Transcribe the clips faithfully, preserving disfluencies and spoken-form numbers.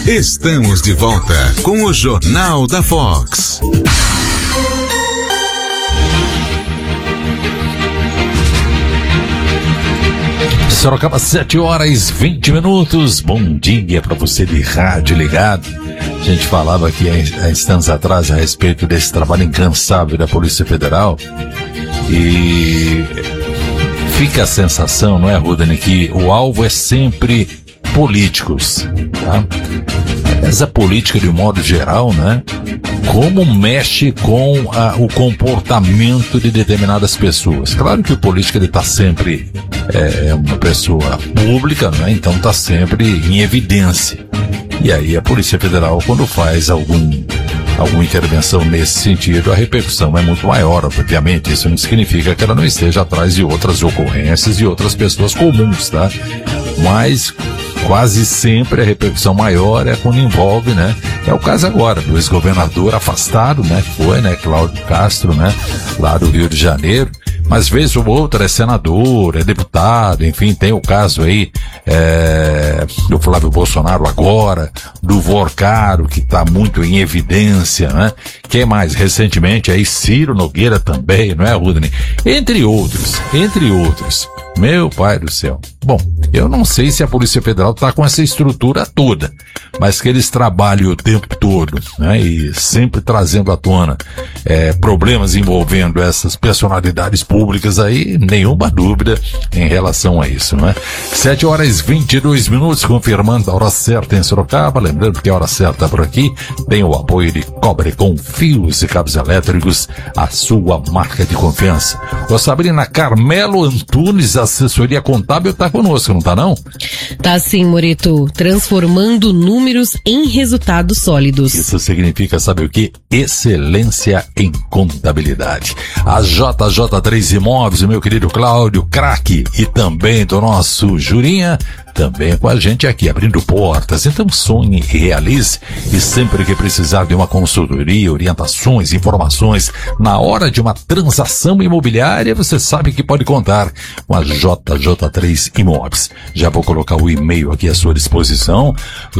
Estamos de volta com o Jornal da Fox. Sorocaba, sete horas e vinte minutos. Bom dia para você de rádio ligado. A gente falava aqui há instantes atrás a respeito desse trabalho incansável da Polícia Federal. E fica a sensação, não é, Rudani, que o alvo é sempre políticos, tá? Essa política, de modo geral, né? Como mexe com a, o comportamento de determinadas pessoas. Claro que o político ele está sempre é, uma pessoa pública, né? Então está sempre em evidência. E aí a Polícia Federal, quando faz algum, alguma intervenção nesse sentido, a repercussão é muito maior, obviamente. Isso não significa que ela não esteja atrás de outras ocorrências e outras pessoas comuns, tá? Mas quase sempre a repercussão maior é quando envolve, né? É o caso agora do ex-governador afastado, né? Foi, né? Cláudio Castro, né? Lá do Rio de Janeiro. Mas vez ou outra é senador, é deputado, enfim, tem o caso aí é, do Flávio Bolsonaro agora, do Vorcaro, que está muito em evidência, né? Quem mais? Recentemente aí Ciro Nogueira também, não é, Rudney? Entre outros, entre outros. Meu pai do céu. Bom, eu não sei se a Polícia Federal está com essa estrutura toda, mas que eles trabalhem o tempo todo, né? E sempre trazendo à tona é, problemas envolvendo essas personalidades públicas aí, nenhuma dúvida em relação a isso, não é? sete horas e vinte e dois minutos, confirmando a hora certa em Sorocaba. Lembrando que a hora certa por aqui tem o apoio de Cobre com fios e cabos elétricos, a sua marca de confiança. Ô Sabrina, Carmelo Antunes, assessoria contábil, tá conosco, não tá não? Tá sim, Moreto, transformando números em resultados sólidos. Isso significa, sabe o que? Excelência em contabilidade. A J J três Imóveis, o meu querido Cláudio, craque, e também do nosso Jurinha, também com a gente aqui, abrindo portas. Então sonhe e realize, e sempre que precisar de uma consultoria, orientações, informações, na hora de uma transação imobiliária, você sabe que pode contar com a J J três Imóveis. Já vou colocar o e-mail aqui à sua disposição,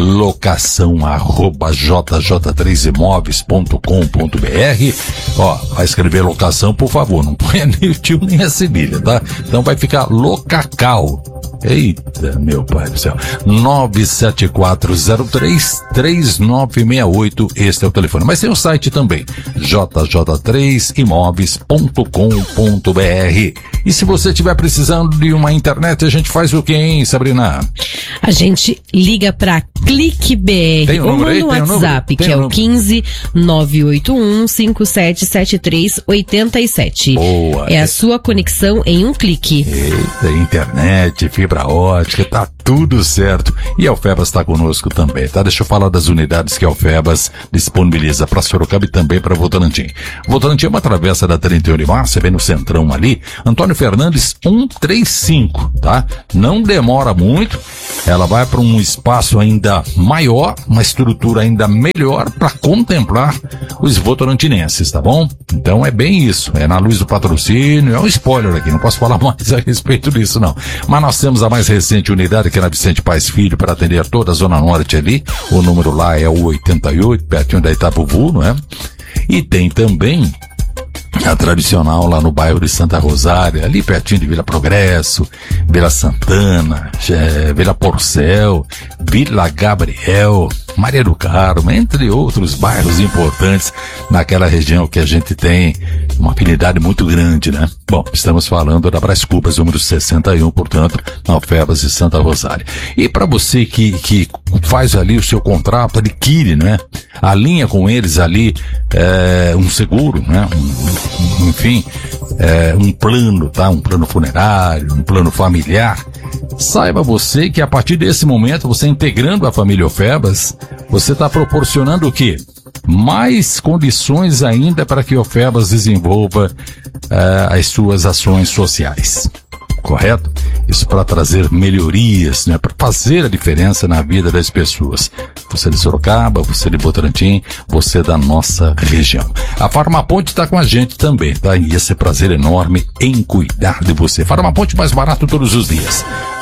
locação arroba j j três imóveis ponto com ponto b r. Ó, vai escrever locação, por favor, não ponha nem o tio nem a cedilha, tá? Então vai ficar Locacal. Eita, meu pai do céu. nove sete quatro zero três três nove seis oito, este é o telefone. Mas tem o site também, j j três imóveis ponto com ponto b r. E se você estiver precisando de uma internet, a gente faz o quê, hein, Sabrina? A gente liga pra Clique B R ou manda um WhatsApp, que é o quinze nove oito um cinco sete sete três oito sete. Boa. É a sua conexão em um clique. Eita, internet, fibra ótica, tá tudo certo. E a Alfebas está conosco também, tá? Deixa eu falar das unidades que a Alfebas disponibiliza para Sorocaba e também para Votorantim. Votorantim é uma travessa da trinta e um de março, bem no centrão ali, Antônio Fernandes cento e trinta e cinco, tá? Não demora muito, ela vai para um espaço ainda maior, uma estrutura ainda melhor para contemplar os votorantinenses, tá bom? Então é bem isso, é na luz do patrocínio, é um spoiler aqui, não posso falar mais a respeito disso não. Mas nós temos a mais recente unidade que é na Vicente Paz Filho para atender toda a Zona Norte ali, o número lá é o oitenta e oito, pertinho da Itapuvu, não é? E tem também a tradicional lá no bairro de Santa Rosária, ali pertinho de Vila Progresso, Vila Santana, é, Vila Porcel, Vila Gabriel, Maria do Carmo, entre outros bairros importantes naquela região que a gente tem uma afinidade muito grande, né? Bom, estamos falando da Brás Cubas, número sessenta e um, portanto, na Alfebas de Santa Rosária. E para você que, que faz ali o seu contrato, adquire, né? Alinha com eles ali é, um seguro, né? Um, um, enfim, é, um plano, tá? Um plano funerário, um plano familiar. Saiba você que a partir desse momento, você integrando a família Alfebas, você está proporcionando o quê? Mais condições ainda para que a Alfebas desenvolva uh, as suas ações sociais. Correto? Isso para trazer melhorias, né? Para fazer a diferença na vida das pessoas. Você de Sorocaba, você de Votorantim, você da nossa região. A Farmaponte está com a gente também, tá? E esse prazer enorme em cuidar de você. Farmaponte mais barato todos os dias.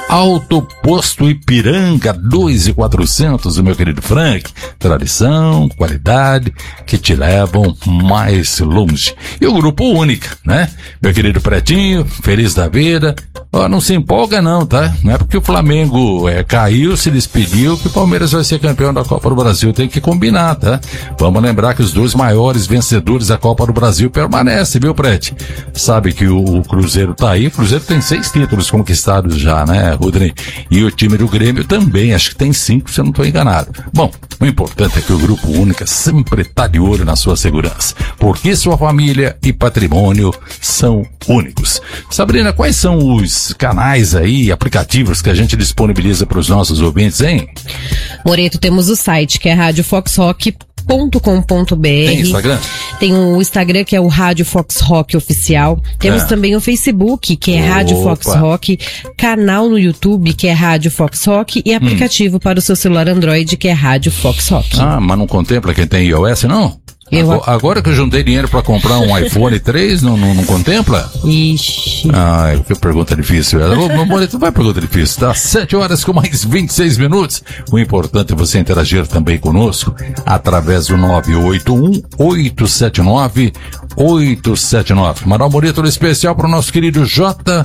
Auto Posto Ipiranga, dois mil e quatrocentos, o meu querido Frank. Tradição, qualidade, que te levam mais longe. E o Grupo Única, né? Meu querido Pretinho, feliz da vida. Ó, não se empolga não, tá? Não é porque o Flamengo é, caiu, se despediu, que o Palmeiras vai ser campeão da Copa do Brasil. Tem que combinar, tá? Vamos lembrar que os dois maiores vencedores da Copa do Brasil permanecem, viu, Prete? Sabe que o, o Cruzeiro tá aí. O Cruzeiro tem seis títulos conquistados já, né, Rodrigo? E o time do Grêmio também, acho que tem cinco, se eu não estou enganado. Bom, o importante é que o Grupo Única sempre tá de olho na sua segurança, porque sua família e patrimônio são únicos. Sabrina, quais são os canais aí, aplicativos que a gente disponibiliza para os nossos ouvintes, hein? Moreto, temos o site que é rádio fox rock ponto com ponto b r. Tem Instagram? Tem o Instagram, que é o Rádio Fox Rock Oficial. Temos é. também o Facebook, que é Opa. Rádio Fox Rock. Canal no YouTube, que é Rádio Fox Rock. E aplicativo hum. para o seu celular Android, que é Rádio Fox Rock. Ah, mas não contempla quem tem iOS, não? Eu... Agora, agora que eu juntei dinheiro pra comprar um iPhone três, não, não, não contempla? Ixi. Ah, que pergunta difícil. Ô, Moreto, vai pergunta difícil, tá? Sete horas com mais vinte e seis minutos. O importante é você interagir também conosco através do nove oito um, oito sete nove, oito sete nove. Mandar um bonito especial pro nosso querido Jota,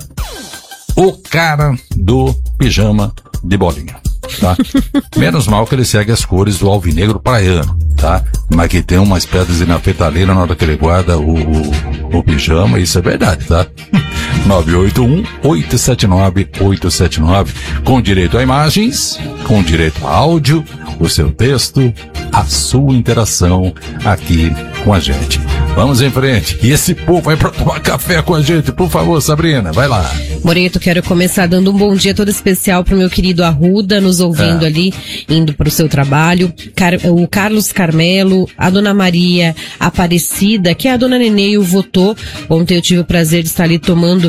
o cara do pijama de bolinha. Tá? Menos mal que ele segue as cores do alvinegro praiano, tá? Mas que tem umas pedras na fetaleira na hora que ele guarda o, o, o pijama, isso é verdade, tá? nove oito um, oito sete nove, oito sete nove, com direito a imagens, com direito a áudio, o seu texto, a sua interação aqui com a gente. Vamos em frente. E esse povo vai pra tomar café com a gente, por favor, Sabrina, vai lá. Moreto, quero começar dando um bom dia todo especial pro meu querido Arruda, nos ouvindo é. ali, indo pro seu trabalho. Car- o Carlos Carmelo, a Dona Maria Aparecida, que é a Dona Nenê votou. Ontem eu tive o prazer de estar ali tomando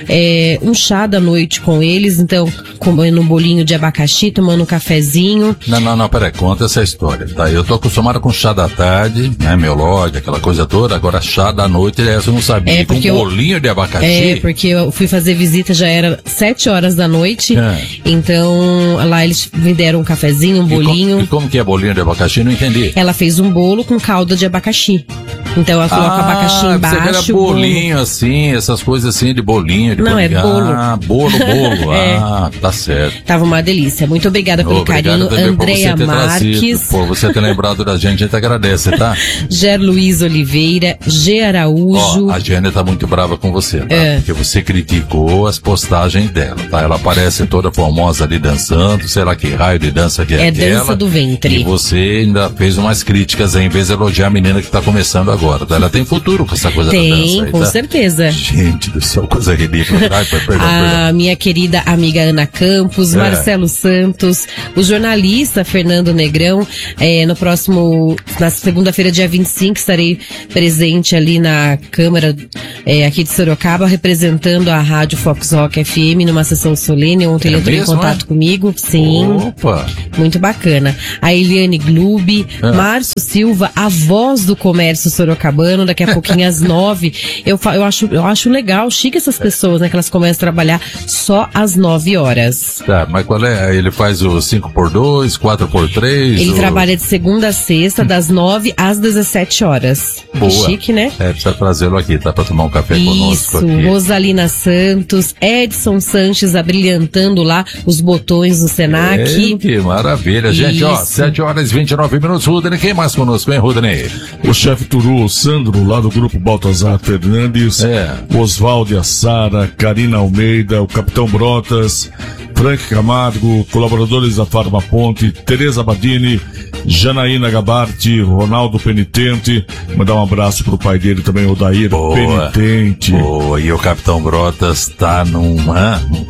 é, um chá da noite com eles, então, comendo um bolinho de abacaxi, tomando um cafezinho. Não, não, não, peraí, conta essa história, tá? Eu tô acostumado com chá da tarde, né, meu lodge, aquela coisa toda, agora chá da noite, essa eu não sabia, é com um bolinho de abacaxi. É, porque eu fui fazer visita, já era sete horas da noite, é. então lá eles me deram um cafezinho, um bolinho. E como, e como que é bolinho de abacaxi? Não entendi. Ela fez um bolo com calda de abacaxi. Então ela coloca ah, abacaxi embaixo. Você bolinho bolo. Assim, essas coisas assim de bolinho. De Não, bolinho. É bolo. Ah, bolo, bolo. é. Ah, tá certo. Tava uma delícia. Muito obrigada pelo Obrigado carinho. Andréia Marques. Por você ter lembrado da gente, a gente agradece, tá? Ger Luiz Oliveira, G. Araújo. Ó, a Jane tá muito brava com você, tá? É. Porque você criticou as postagens dela, tá? Ela aparece toda formosa ali dançando, sei lá que raio de dança que é, é aquela. É dança do ventre. E você ainda fez umas críticas aí, em vez de elogiar a menina que tá começando agora. Ela tem futuro com essa coisa tem, da dança aí, Tem, com tá? certeza. Gente do céu, coisa ridícula. Ai, perdão, a perdão. minha querida amiga Ana Campos, é. Marcelo Santos, o jornalista Fernando Negrão, é, no próximo, na segunda-feira, dia vinte e cinco, estarei presente ali na Câmara é, aqui de Sorocaba, representando a Rádio Fox Rock F M numa sessão solene. Ontem é ele entrou mesmo, em contato é? comigo. Sim. Opa! Muito bacana. A Eliane Glube, é. Márcio Silva, a voz do comércio sorocabano, daqui a pouquinho às nove. Eu, eu, acho, eu acho legal, chique essas pessoas, né, que elas começam a trabalhar só às nove horas. Tá, mas qual é? Ele faz o cinco por dois, quatro por três? Ele ou... trabalha de segunda a sexta, das nove às dezessete horas. Boa. Chique, né? É, precisa trazê-lo aqui, tá? Pra tomar um café Isso, conosco aqui. Isso, Rosalina Santos, Edson Sanches abrilhantando lá os botões no Senac. É, que maravilha, gente. Isso. Ó, sete horas e vinte e nove minutos. Rudney, quem mais conosco, hein, Rudney? O chefe Turu, o Sandro, lá do grupo Baltazar Fernandes, é. Oswaldo e a Sara, Karina Almeida, o Capitão Brotas, Frank Camargo, colaboradores da Farma Ponte, Tereza Badini, Janaína Gabarti, Ronaldo Penitente, mandar um abraço pro pai dele também, Odair Boa. Penitente. Boa, e o Capitão Brotas tá num uh,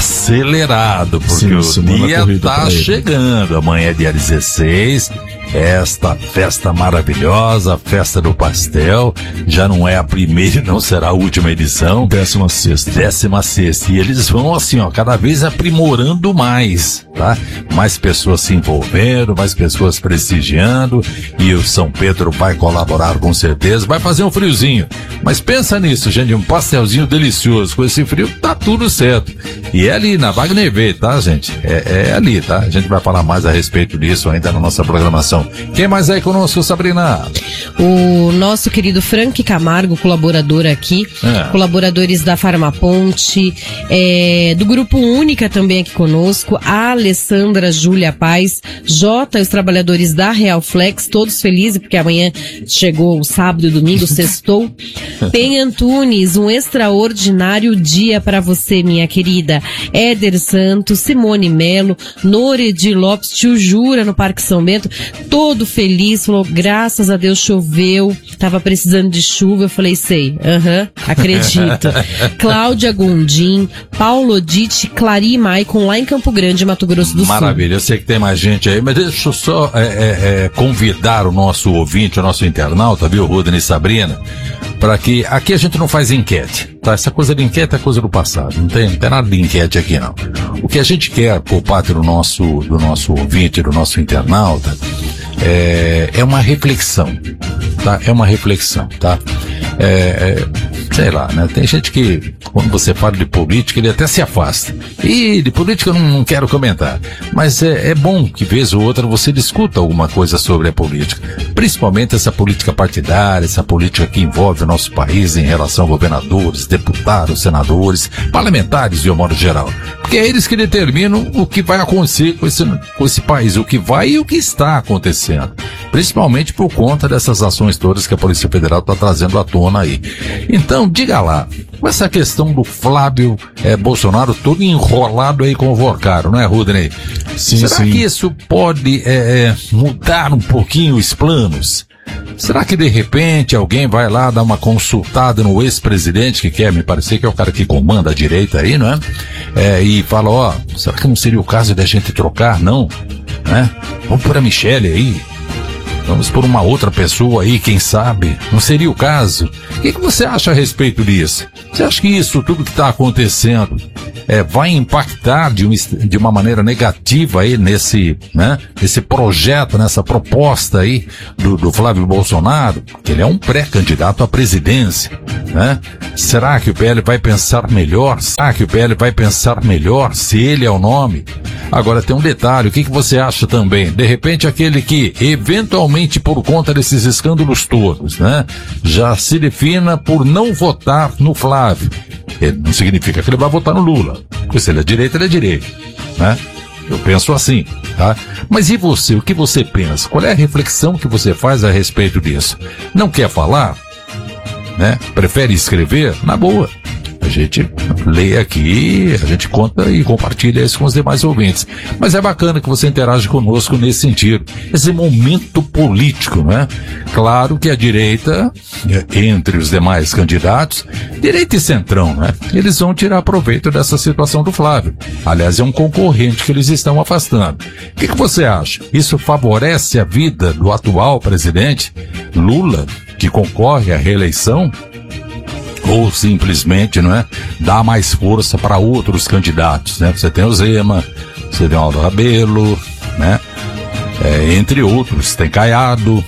acelerado, porque Sim, o dia tá chegando, amanhã é dia dezesseis, esta festa maravilhosa, festa do pastel, já não é a primeira, não será a última edição. Décima sexta. Décima sexta. E eles vão assim, ó, cada vez aprimorando mais tá? Mais pessoas se envolvendo, mais pessoas prestigiando, e o São Pedro vai colaborar com certeza, vai fazer um friozinho. Mas pensa nisso, gente, um pastelzinho delicioso, com esse frio tá tudo certo. E é ali, na Wagner V, tá, gente? É, é ali, tá? A gente vai falar mais a respeito disso ainda na nossa programação. Quem mais aí conosco, Sabrina? O nosso querido Frank Camargo, colaborador aqui, é. colaboradores da Farmaponte, é, do Grupo Única também aqui conosco, a Alessandra Júlia Paz, Jota e os trabalhadores da Real Flex, todos felizes porque amanhã chegou o sábado e domingo, sextou. Pen Antunes, um extraordinário dia para você, minha querida. Éder Santos, Simone Melo, Noredi Lopes, tio Jura no Parque São Bento, todo feliz, falou, graças a Deus choveu, tava precisando de chuva, eu falei, sei, aham, uh-huh, acredito. Cláudia Gondim, Paulo Odite, Clari e Maicon lá em Campo Grande, Mato Grosso do Sul. Maravilha, eu sei que tem mais gente aí, mas deixa eu só é, é, é, convidar o nosso ouvinte, o nosso internauta, viu, Rudney e Sabrina, para que aqui a gente não faz enquete, tá? Essa coisa de enquete é coisa do passado, não tem, não tem nada de enquete aqui não. O que a gente quer por parte do nosso, do nosso ouvinte, do nosso internauta, é, é uma reflexão, tá? É uma reflexão, tá? É, é, sei lá, né? Tem gente que, quando você fala de política, ele até se afasta. E de política eu não, não quero comentar. Mas é, é bom que, vez ou outra, você discuta alguma coisa sobre a política. Principalmente essa política partidária, essa política que envolve o nosso país em relação a governadores, deputados, senadores, parlamentares, de um modo geral. Porque é eles que determinam o que vai acontecer com esse, com esse país, o que vai e o que está acontecendo. Principalmente por conta dessas ações todas que a Polícia Federal está trazendo à tona aí. Então, diga lá, com essa questão do Flávio é, Bolsonaro todo enrolado aí com o Vorcaro, não é, Rudney? Sim, Será sim. que isso pode é, é, mudar um pouquinho os planos? Será que de repente alguém vai lá dar uma consultada no ex-presidente, que quer, me parecer que é o cara que comanda a direita aí, não é? É, e fala, ó, será que não seria o caso da gente trocar? Não, né? Vamos por a Michele aí. Vamos por uma outra pessoa aí, quem sabe? Não seria o caso? O que, que você acha a respeito disso? Você acha que isso tudo que está acontecendo é, vai impactar de, um, de uma maneira negativa aí nesse, né, nesse projeto, nessa proposta aí do, do Flávio Bolsonaro? Que ele é um pré-candidato à presidência, né? Será que o P L vai pensar melhor? Será que o P L vai pensar melhor se ele é o nome? Agora tem um detalhe, o que, que você acha também? De repente aquele que, eventualmente por conta desses escândalos todos, né, já se defina por não votar no Flávio. Ele não significa que ele vai votar no Lula, porque se ele é direita, ele é direita, né? Eu penso assim, tá? Mas e você, o que você pensa? Qual é a reflexão que você faz a respeito disso? Não quer falar? Né? Prefere escrever? Na boa. A gente lê aqui, a gente conta e compartilha isso com os demais ouvintes. Mas é bacana que você interage conosco nesse sentido. Esse momento político, né? Claro que a direita, entre os demais candidatos, direita e centrão, né? Eles vão tirar proveito dessa situação do Flávio. Aliás, é um concorrente que eles estão afastando. O que, que você acha? Isso favorece a vida do atual presidente Lula, que concorre à reeleição? Ou simplesmente, não é, dá mais força para outros candidatos, né? Você tem o Zema, você tem o Aldo Rabelo, né? É, entre outros, tem Caiado,